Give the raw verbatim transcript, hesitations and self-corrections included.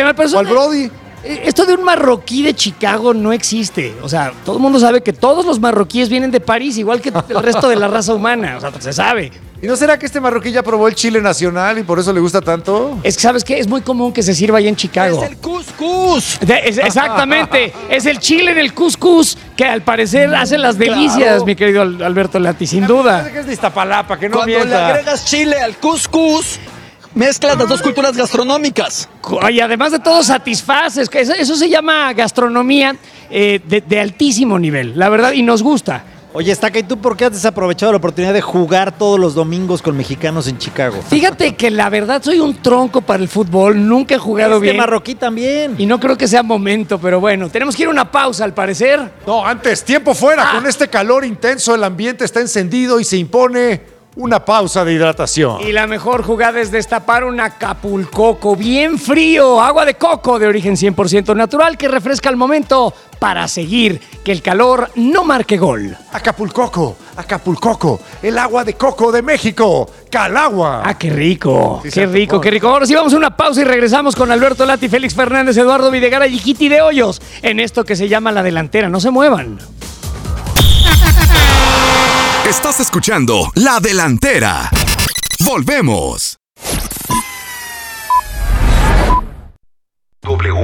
sensacional. Pero ¿Cuál Brody? Esto de un marroquí de Chicago no existe. O sea, todo el mundo sabe que todos los marroquíes vienen de París, igual que el resto de la raza humana. O sea, se sabe. ¿Y no será que este marroquí ya probó el chile nacional y por eso le gusta tanto? Es que, ¿sabes qué? Es muy común que se sirva allá en Chicago. Es el couscous. Es, exactamente. Es el chile en el couscous que al parecer hace las delicias, claro. Mi querido Alberto Lati, sin duda. Que es de Iztapalapa, que no Cuando mienta. le agregas chile al couscous, mezclas las dos culturas gastronómicas. Y además de todo, satisfaces. Eso, eso se llama gastronomía eh, de, de altísimo nivel, la verdad, y nos gusta. Oye, Estaca, ¿y tú por qué has desaprovechado la oportunidad de jugar todos los domingos con mexicanos en Chicago? Fíjate que la verdad soy un tronco para el fútbol, nunca he jugado este bien. marroquí también. Y no creo que sea momento, pero bueno, tenemos que ir a una pausa al parecer. No, antes, tiempo fuera. Ah. Con este calor intenso, el ambiente está encendido y se impone una pausa de hidratación. Y la mejor jugada es destapar un Acapulcoco bien frío, agua de coco de origen cien por ciento natural que refresca al momento para seguir que el calor no marque gol. Acapulcoco, Acapulcoco, el agua de coco de México, Calagua. Ah, qué rico, Sí, qué rico, qué rico. Ahora sí vamos a una pausa y regresamos con Alberto Lati, Félix Fernández, Eduardo Videgaray y Kitty de Hoyos en esto que se llama La Delantera. No se muevan. Estás escuchando La Delantera. Volvemos.